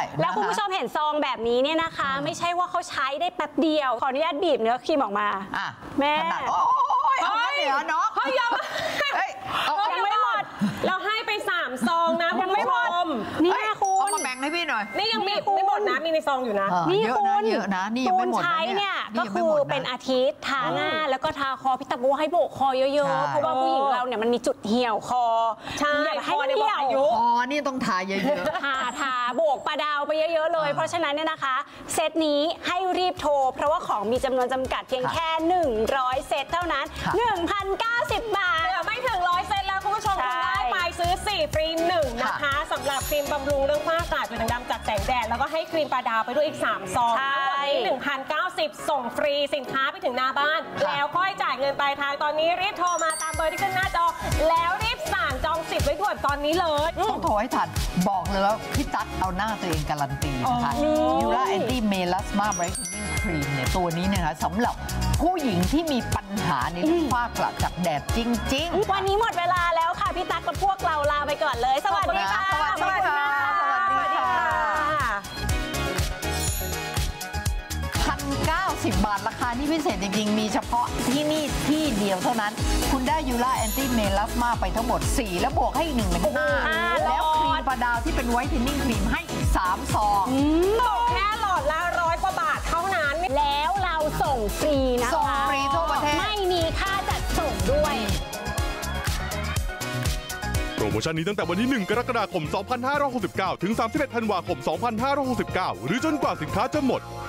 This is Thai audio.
แล้วคุณผู้ชมเห็นซองแบบนี้เนี่ยนะคะไม่ใช่ว่าเขาใช้ได้แป๊บเดียวขออนุญาตบีบเนื้อครีมออกมาแม่โอ้ยเอาเหนือเนาะเฮ้ยยังไม่หมดเราให้ไป3 ซองนะยังไม่หมดนี่คุณเอามาแบ่งให้พี่หน่อยนี่ยังไม่หมดนะมีในซองอยู่นะนี่คุณเยอะนะนี่ยังไม่หมดใช้เนี่ยก็คือเป็นอาทิตย์ทาหน้าแล้วก็ทาคอพี่ตะบูให้โบกคอเยอะๆเพราะว่าผู้หญิงเราเนี่ยมันมีจุดเหี่ยวคอใช่คอเนี่ยอายุคอนี่ต้องทาเยอะๆทาโบกปลาดาวไปเยอะๆเลยเพราะฉะนั้นเนี่ยนะคะเซตนี้ให้รีบโทรเพราะว่าของมีจำนวนจำกัดเพียงแค่100 เซตเท่านั้น 1,090 บาทเหลือไม่ถึง100 เซตแล้วคุณผู้ชมคุณได้ไปซื้อ4 ฟรี 1นะคะสำหรับครีมบำรุงเรื่องฝ้ากระจุดด่างดำจากแสงแดดแล้วก็ให้ครีมปลาดาวไปด้วยอีก3 ซองทั้งหมดนี้1,090ส่งฟรีสินค้าไปถึงหน้าบ้านแล้วค่อยจ่ายเงินปลายทางตอนนี้รีบโทรมาตามเบอร์ที่ขึ้นหน้าจอแล้วรีบสั่งจองสิทธิ์ไว้ด่วนตอนนี้เลยต้องโทรให้ทันบอกเลยว่าพี่ตั๊กเอาหน้าตัวเองการันตีนะคะยูราแอนตี้เมลาสมาไบรท์นิ่งครีมเนี่ยตัวนี้นะคะสำหรับผู้หญิงที่มีปัญหาในเรื่องฝ้ากระจากแดดจริงๆวันนี้หมดเวลาแล้วค่ะพี่ตั๊กกับพวกเราลาไปก่อนเลยสวัสดีค่ะสวัสดีค่ะ1,090 บาทราคาที่พิเศษจริงๆมีเฉพาะที่นี่ที่เดียวเท่านั้นคุณได้ยูราแอนตี้เมลาสมาไปทั้งหมด4แล้วบวกให้อีก1 เป็น 5แล้วครีมปลาดาวที่เป็นไวท์เทนนิ่งครีมให้อีก3 ซองตกแค่หลอดละ100 กว่าบาทเท่านั้นแล้วเราส่งฟรีนะคะส่งฟรีทั่วประเทศไม่มีค่าจัดส่งด้วยโปรโมชั่นนี้ตั้งแต่วันที่1 กรกฎาคม 2569 ถึง 31 ธันวาคม 2569 หรือจนกว่าสินค้าจะหมด